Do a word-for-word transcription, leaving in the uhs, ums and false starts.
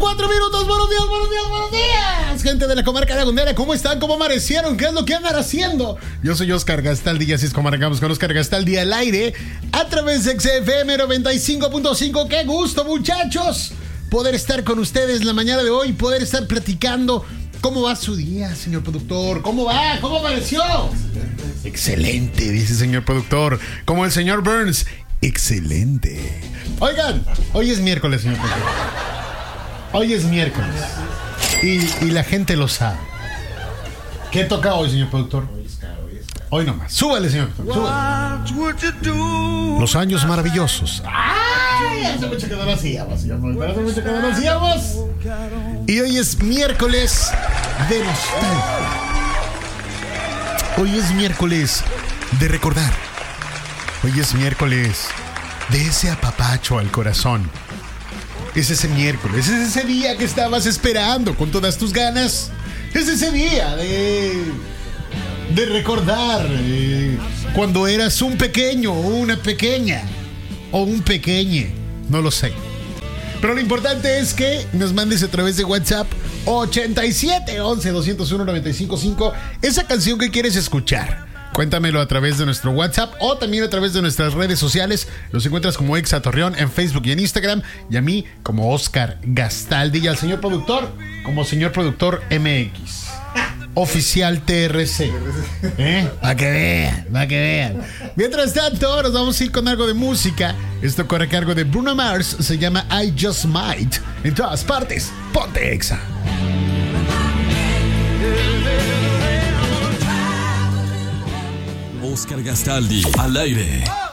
Cuatro minutos, buenos días, buenos días, buenos días. Gente de la comarca lagunera, ¿cómo están? ¿Cómo amanecieron? ¿Qué es lo que andan haciendo? Yo soy Oscar Gastaldi y así es como arrancamos con Oscar Gastaldi al aire a través de X F M noventa y cinco punto cinco. ¡Qué gusto, muchachos! Poder estar con ustedes la mañana de hoy, poder estar platicando. ¿Cómo va su día, señor productor? ¿Cómo va? ¿Cómo amaneció? Excelente, dice el señor productor. Como el señor Burns, excelente. Oigan, hoy es miércoles, señor productor. Hoy es miércoles y, y la gente lo sabe. ¿Qué toca hoy, señor productor? Hoy es caro, hoy es caro. Hoy nomás. Súbale, señor productor, súbale. Los años maravillosos. ¡Ay! Hace mucho que no lo hacíamos, señor productor. Hace mucho que no lo hacíamos. Y hoy es miércoles de nostalgia. Hoy es miércoles de recordar. Hoy es miércoles de ese apapacho al corazón. Es ese miércoles, es ese día que estabas esperando con todas tus ganas. Es ese día de, de recordar eh, cuando eras un pequeño o una pequeña o un pequeñe, no lo sé. Pero lo importante es que nos mandes a través de WhatsApp ochenta y siete, once, doscientos uno, noventa y cinco, cinco esa canción que quieres escuchar. Cuéntamelo a través de nuestro WhatsApp o también a través de nuestras redes sociales. Los encuentras como Exa Torreón en Facebook y en Instagram. Y a mí como Oscar Gastaldi. Y al señor productor como señor productor M X. Oficial T R C. ¿Eh? Para que vean, para que vean. Mientras tanto, nos vamos a ir con algo de música. Esto corre a cargo de Bruno Mars. Se llama I Just Might. En todas partes, ponte Exa. Oscar Gastaldi al aire.